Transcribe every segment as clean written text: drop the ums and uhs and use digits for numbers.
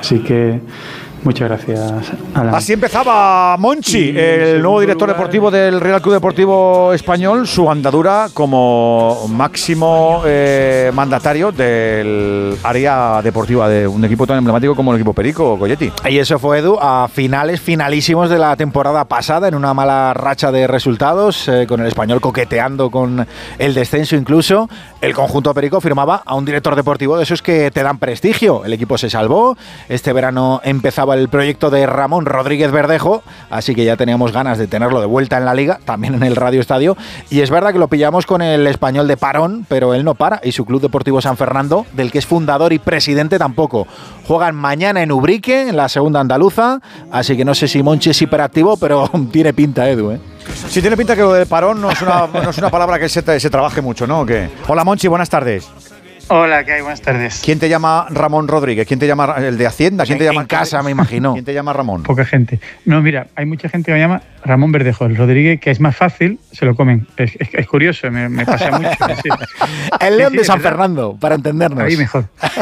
Así que muchas gracias, Alan. Así empezaba Monchi, el nuevo director deportivo del Real Club Deportivo Español, su andadura como máximo mandatario del área deportiva de un equipo tan emblemático como el equipo Perico, Goyetti. Y eso fue, Edu, a finalísimos de la temporada pasada, en una mala racha de resultados, con el Español coqueteando con el descenso incluso. El conjunto Perico firmaba a un director deportivo de esos que te dan prestigio. El equipo se salvó, este verano empezaba el proyecto de Ramón Rodríguez Verdejo, así que ya teníamos ganas de tenerlo de vuelta en la Liga, también en el Radio Estadio, y es verdad que lo pillamos con el Español de parón, pero él no para, y su Club Deportivo San Fernando, del que es fundador y presidente, tampoco. Juegan mañana en Ubrique, en la segunda andaluza, así que no sé si Monchi es hiperactivo, pero tiene pinta, Edu, ¿eh? Sí, tiene pinta que lo de parón no es una palabra que se trabaje mucho, ¿no? ¿Qué? Hola, Monchi, buenas tardes. Hola, ¿qué hay? Buenas tardes. ¿Quién te llama Ramón Rodríguez? ¿Quién te llama el de Hacienda? ¿Quién te llama en casa, me imagino? ¿Quién te llama Ramón? Poca gente. No, mira, hay mucha gente que me llama Ramón Verdejo. El Rodríguez, que es más fácil, se lo comen. Es curioso, me pasa mucho. Sí. El León de San Fernando, para entendernos. Ahí mejor.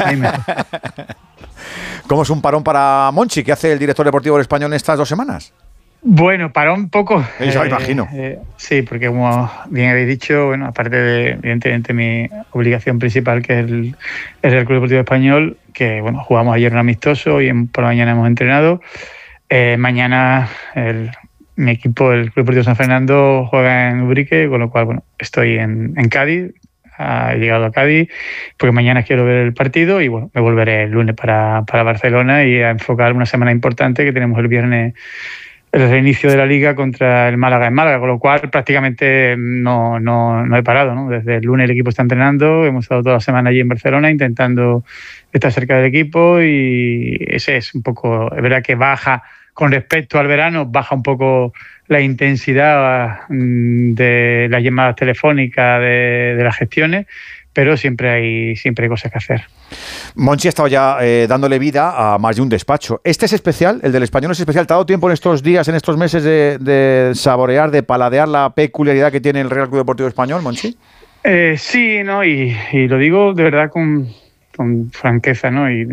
¿Cómo es un parón para Monchi? ¿Qué hace el director deportivo del Español en estas 2 semanas? Bueno, para un poco. Yo imagino. Sí, porque como bien habéis dicho, bueno, aparte de, evidentemente, mi obligación principal, que es el Real Club Deportivo Español, que bueno, jugamos ayer un amistoso y por la mañana hemos entrenado. Mañana mi equipo, el Club Deportivo San Fernando, juega en Ubrique, con lo cual, bueno, estoy en Cádiz. He llegado a Cádiz porque mañana quiero ver el partido y bueno, me volveré el lunes para Barcelona y a enfocar una semana importante que tenemos el viernes, el reinicio de la Liga contra el Málaga en Málaga, con lo cual prácticamente no he parado, ¿no? Desde el lunes el equipo está entrenando, hemos estado toda la semana allí en Barcelona intentando estar cerca del equipo y ese es un poco, es verdad que baja con respecto al verano, baja un poco la intensidad de las llamadas telefónicas, de las gestiones, pero siempre hay cosas que hacer. Monchi ha estado ya dándole vida a más de un despacho. Este es especial, el del Español es especial. ¿Te ha dado tiempo en estos días, en estos meses de saborear, de paladear la peculiaridad que tiene el Real Club Deportivo Español, Monchi? Sí, ¿no? Y lo digo de verdad con franqueza, ¿no? Y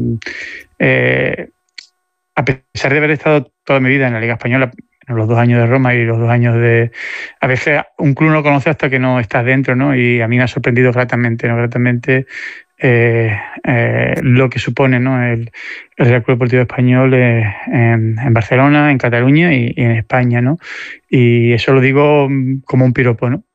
a pesar de haber estado toda mi vida en la Liga Española, los 2 años de Roma y los 2 años de... A veces un club no lo conoce hasta que no estás dentro, ¿no? Y a mí me ha sorprendido gratamente, ¿no? Lo que supone, ¿no? el Real Club Deportivo Español en Barcelona, en Cataluña y en España, ¿no? Y eso lo digo como un piropo, ¿no?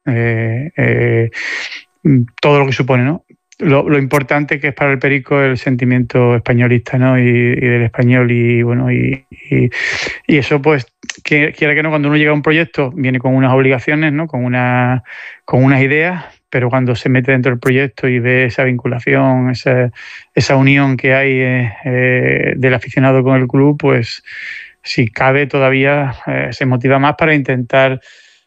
Todo lo que supone, ¿no? Lo importante que es para el Perico el sentimiento españolista, ¿no? Y del español y bueno y eso, pues, quiera que no, cuando uno llega a un proyecto viene con unas obligaciones, ¿no? Con unas ideas, pero cuando se mete dentro del proyecto y ve esa vinculación, esa unión que hay del aficionado con el club, pues si cabe todavía se motiva más para intentar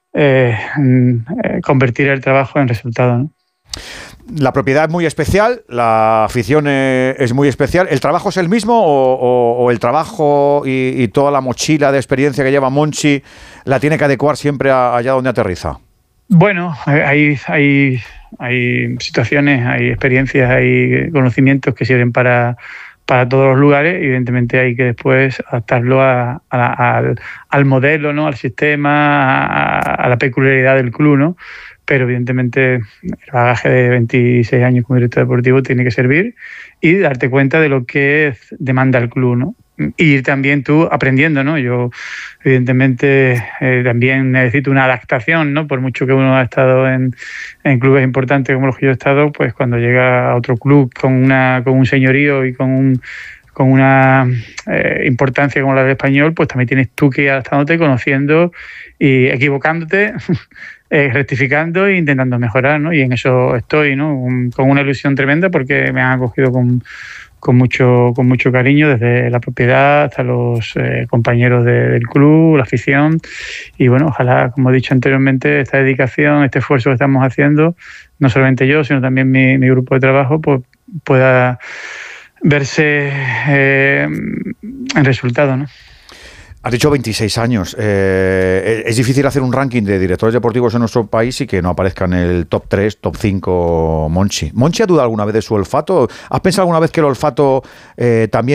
convertir el trabajo en resultado, ¿no? La propiedad es muy especial, la afición es muy especial. ¿El trabajo es el mismo o el trabajo y toda la mochila de experiencia que lleva Monchi la tiene que adecuar siempre allá donde aterriza? Bueno, hay situaciones, hay experiencias, hay conocimientos que sirven para todos los lugares. Evidentemente hay que después adaptarlo al modelo, ¿no? Al sistema, a la peculiaridad del club, ¿no? Pero evidentemente el bagaje de 26 años como director deportivo tiene que servir y darte cuenta de lo que demanda el club, ¿no? Y ir también tú aprendiendo, ¿no? Yo evidentemente también necesito una adaptación, ¿no? Por mucho que uno ha estado en clubes importantes como los que yo he estado, pues cuando llega a otro club con un señorío y con una importancia como la del Español, pues también tienes tú que ir adaptándote, conociendo y equivocándote, rectificando e intentando mejorar, ¿no? Y en eso estoy, ¿no? Con una ilusión tremenda porque me han acogido con mucho cariño, desde la propiedad hasta los compañeros del club, la afición. Y bueno, ojalá, como he dicho anteriormente, esta dedicación, este esfuerzo que estamos haciendo, no solamente yo, sino también mi grupo de trabajo, pues pueda verse en resultado, ¿no? Has dicho 26 años. Es difícil hacer un ranking de directores deportivos en nuestro país y que no aparezca en el top 3, top 5 Monchi. ¿Monchi ha dudado alguna vez de su olfato? ¿Has pensado alguna vez que el olfato también